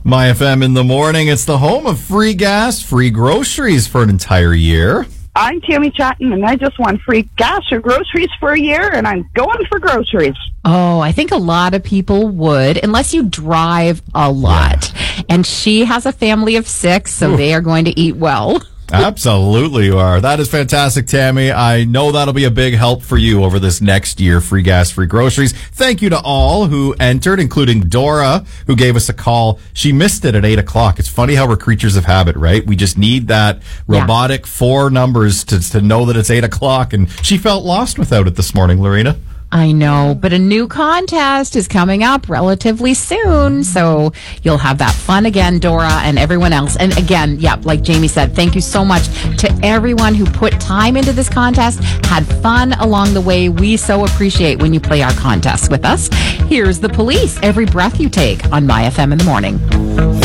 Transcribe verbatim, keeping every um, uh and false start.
My F M in the morning. It's the home of free gas, free groceries for an entire year. I'm Tammy Chatton, and I just want free gas or groceries for a year, and I'm going for groceries. Oh, I think a lot of people would, unless you drive a lot. Yeah. And she has a family of six, so Ooh. They are going to eat well. Absolutely you are. That is fantastic, Tammy. I know that'll be a big help for you over this next year. Free gas, free groceries. Thank you to all who entered, including Dora, who gave us a call. She missed it at eight o'clock. It's funny how we're creatures of habit, right? We just need that robotic yeah. four numbers to, to know that it's eight o'clock. And she felt lost without it this morning, Lorena. I know, but a new contest is coming up relatively soon, so you'll have that fun again, Dora, and everyone else. And again, yeah, like Jamie said, thank you so much to everyone who put time into this contest, had fun along the way. We so appreciate when you play our contests with us. Here's The Police, Every Breath You Take on My F M in the Morning.